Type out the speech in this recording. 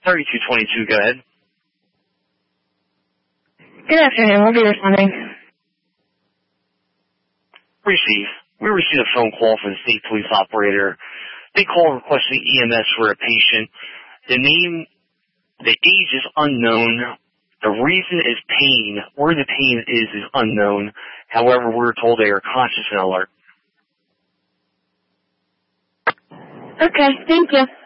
3222, go ahead. Good afternoon. We'll be responding. We received a phone call from the state police operator. They call requesting EMS for a patient. The age is unknown. The reason is pain. Where the pain is unknown. However, we're told they are conscious and alert. Okay, thank you.